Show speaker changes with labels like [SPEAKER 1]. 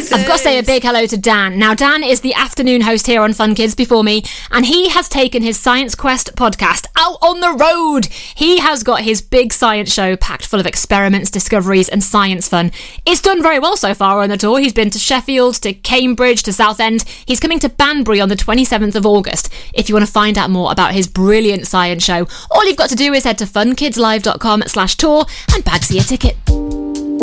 [SPEAKER 1] I've got to say a big hello to Dan. Now, Dan is the afternoon host here on Fun Kids before me, and he has taken his Science Quest podcast out on the road. He has got his big science show packed full of experiments, discoveries, and science fun. It's done very well so far on the tour. He's been to Sheffield, to Cambridge, to Southend. He's coming to Banbury on the 27th of August. If you want to find out more about his brilliant science show, all you've got to do is head to funkidslive.com/tour and bagsy a ticket.